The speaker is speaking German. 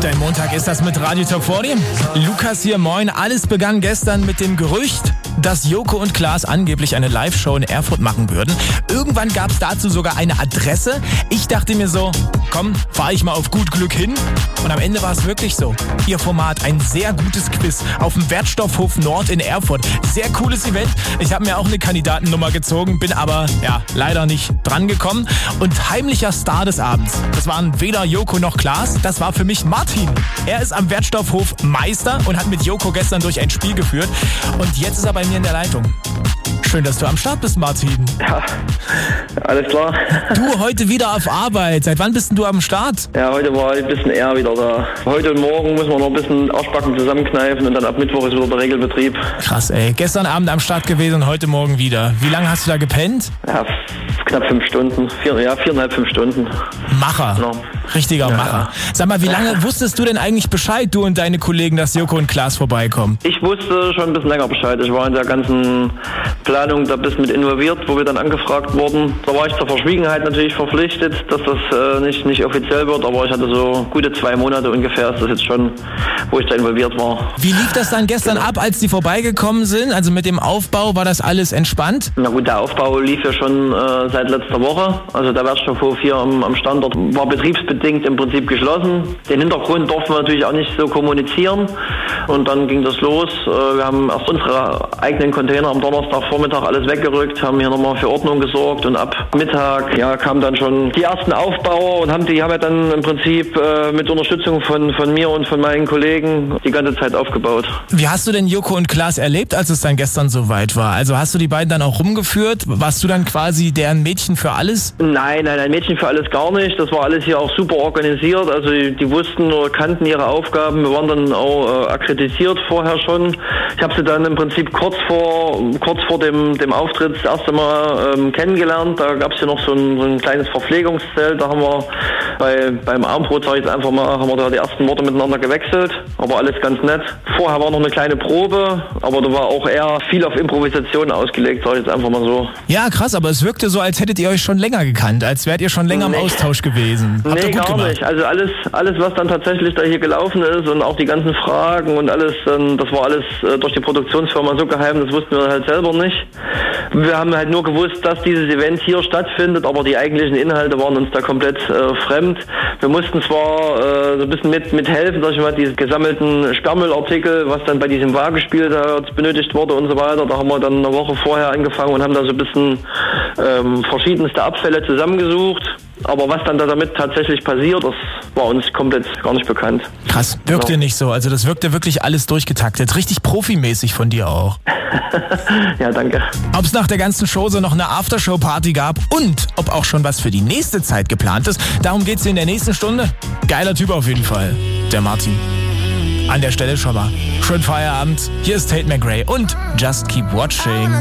Dein Montag ist das mit Radio Top 40. Lukas hier, moin. Alles begann gestern mit dem Gerücht, dass Joko und Klaas angeblich eine Live-Show in Erfurt machen würden. Irgendwann gab es dazu sogar eine Adresse. Ich dachte mir so, komm, fahre ich mal auf gut Glück hin. Und am Ende war es wirklich so. Ihr Format, ein sehr gutes Quiz auf dem Wertstoffhof Nord in Erfurt. Sehr cooles Event. Ich habe mir auch eine Kandidatennummer gezogen, bin aber leider nicht dran gekommen. Und heimlicher Star des Abends, das waren weder Joko noch Klaas, das war für mich Martin. Er ist am Wertstoffhof Meister und hat mit Joko gestern durch ein Spiel geführt. Und jetzt ist er bei mir in der Leitung. Schön, dass du am Start bist, Martin. Ja, alles klar. Du, heute wieder auf Arbeit. Seit wann bist denn du am Start? Ja, heute war ich ein bisschen eher wieder da. Heute und morgen müssen wir noch ein bisschen Arschbacken zusammenkneifen und dann ab Mittwoch ist wieder der Regelbetrieb. Krass, ey. Gestern Abend am Start gewesen und heute Morgen wieder. Wie lange hast du da gepennt? Ja, knapp 5 Stunden. 4,5 Stunden. Macher. Genau. Richtiger Macher. Sag mal, wie lange wusstest du denn eigentlich Bescheid, du und deine Kollegen, dass Joko und Klaas vorbeikommen? Ich wusste schon ein bisschen länger Bescheid. Ich war in der ganzen Planung da ein bisschen mit involviert, wo wir dann angefragt wurden. Da war ich zur Verschwiegenheit natürlich verpflichtet, dass das nicht offiziell wird, aber ich hatte so gute 2 Monate ungefähr, ist das jetzt schon, wo ich da involviert war. Wie lief das dann gestern ab, als die vorbeigekommen sind? Also mit dem Aufbau, war das alles entspannt? Na gut, der Aufbau lief ja schon seit letzter Woche. Also der Wertstoffhof hier am Standort war betriebsbedingt im Prinzip geschlossen. Den Hintergrund durften wir natürlich auch nicht so kommunizieren. Und dann ging das los. Wir haben erst unsere eigenen Container am Donnerstagvormittag alles weggerückt, haben hier nochmal für Ordnung gesorgt und ab Mittag kamen dann schon die ersten Aufbauer und haben ja dann im Prinzip mit Unterstützung von mir und von meinen Kollegen die ganze Zeit aufgebaut. Wie hast du denn Joko und Klaas erlebt, als es dann gestern soweit war? Also hast du die beiden dann auch rumgeführt? Warst du dann quasi deren Mädchen für alles? Nein, Mädchen für alles gar nicht. Das war alles hier auch super organisiert. Also die wussten oder kannten ihre Aufgaben. Wir waren dann auch akkreditiert vorher schon. Ich habe sie dann im Prinzip kurz vor dem Auftritt das erste Mal kennengelernt. Da gab es hier noch so ein kleines Verpflegungszelt. Da haben wir beim Armbrot, sag ich jetzt einfach mal, haben wir da die ersten Worte miteinander gewechselt. Aber alles ganz nett. Vorher war noch eine kleine Probe, aber da war auch eher viel auf Improvisation ausgelegt, sag ich jetzt einfach mal so. Ja, krass, aber es wirkte so, als hättet ihr euch schon länger gekannt, als wärt ihr schon länger im Austausch gewesen. Habt ihr gut gar gemacht. nicht. Also alles, was dann tatsächlich da hier gelaufen ist und auch die ganzen Fragen und alles, das war alles durch die Produktionsfirma so geheim, das wussten wir halt selber nicht. Wir haben halt nur gewusst, dass dieses Event hier stattfindet, aber die eigentlichen Inhalte waren uns da komplett fremd. Wir mussten zwar so ein bisschen mithelfen, sag ich mal, diese gesammelten Sperrmüllartikel, was dann bei diesem Waagespiel da benötigt wurde und so weiter. Da haben wir dann eine Woche vorher angefangen und haben da so ein bisschen verschiedenste Abfälle zusammengesucht. Aber was dann damit tatsächlich passiert, das war uns komplett gar nicht bekannt. Krass, wirkte nicht so. Also das wirkte wirklich alles durchgetaktet. Richtig profimäßig von dir auch. Ja, danke. Ob es nach der ganzen Show so noch eine Aftershow-Party gab und ob auch schon was für die nächste Zeit geplant ist, darum geht's in der nächsten Stunde. Geiler Typ auf jeden Fall, der Martin. An der Stelle schon mal. Schönen Feierabend. Hier ist Tate McRae und Just Keep Watching.